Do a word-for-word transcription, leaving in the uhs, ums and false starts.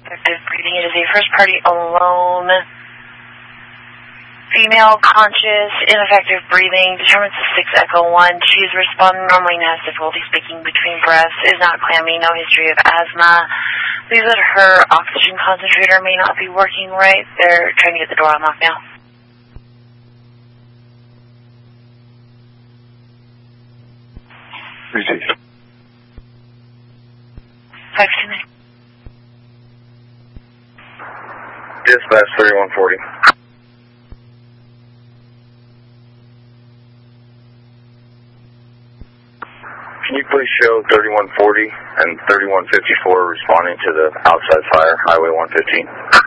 ineffective breathing. It is a first party alone. Female, conscious, ineffective breathing, determines a six echo one. She's responding normally and has difficulty speaking between breaths, is not clammy, no history of asthma. Believes that her oxygen concentrator may not be working right. They're trying to get the door unlocked now. Received. five two nine. Dispatch thirty-one forty. Can you please show thirty-one forty and thirty-one fifty-four responding to the outside fire, Highway one fifteen?